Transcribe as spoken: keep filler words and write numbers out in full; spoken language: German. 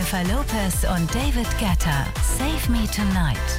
Jennifer Lopez und David Guetta. Save Me Tonight.